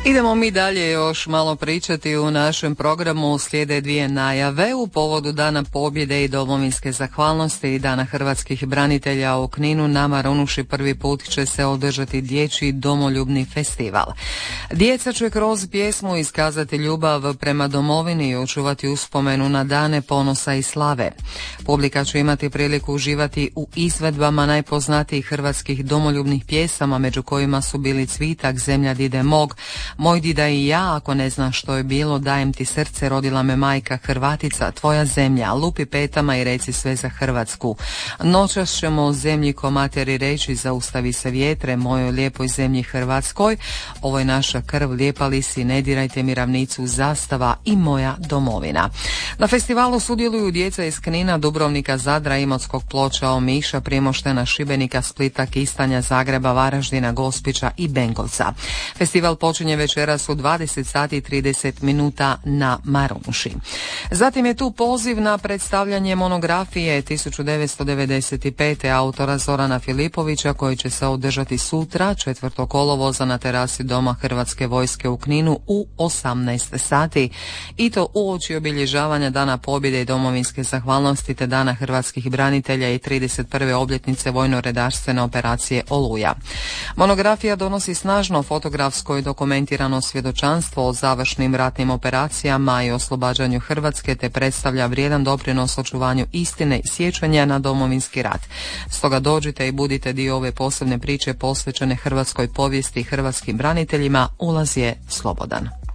Idemo mi dalje još malo pričati u našem programu. Slijede dvije najave u povodu Dana pobjede i domovinske zahvalnosti i Dana hrvatskih branitelja u Kninu. Na Marunuši prvi put će se održati dječji domoljubni festival. Djeca će kroz pjesmu iskazati ljubav prema domovini i očuvati uspomenu na dane ponosa i slave. Publika će imati priliku uživati u izvedbama najpoznatijih hrvatskih domoljubnih pjesama, među kojima su bili Cvitak, Zemlja dide mog, Moj dida i ja, Ako ne znaš što je bilo, Dajem ti srce, Rodila me majka Hrvatica, Tvoja zemlja, Lupi petama i reci sve za Hrvatsku. Noćas ćemo o zemlji ko materi reći, Zaustavi se vjetre, Mojoj lijepoj zemlji Hrvatskoj, Ovo je naša krv, Lijepa li si, Ne dirajte mi ravnicu, Zastava i Moja domovina. Na festivalu sudjeluju djeca iz Knina, Dubrovnika, Zadra, Imotskog, Ploča, Omiša, Primoštena, Šibenika, Splita, Kistanja, Zagreba, Varaždina, Gospića i Benkovca. Festival počinje večeras u 20 sati i 30 minuta na Marunuši. Zatim je tu poziv na predstavljanje monografije 1995. autora Zorana Filipovića, koji će se održati sutra, 4. kolovoza, na terasi Doma Hrvatske vojske u Kninu u 18 sati. I to uoči obilježavanja Dana pobjede i domovinske zahvalnosti te Dana hrvatskih branitelja i 31. obljetnice vojno-redarstvene operacije Oluja. Monografija donosi snažno fotografsko i dokumentirano svjedočanstvo o završnim ratnim operacijama i oslobađanju Hrvatske te predstavlja vrijedan doprinos očuvanju istine i sjećanja na Domovinski rat. Stoga dođite i budite dio ove posebne priče posvećene hrvatskoj povijesti i hrvatskim braniteljima. Ulaz je slobodan.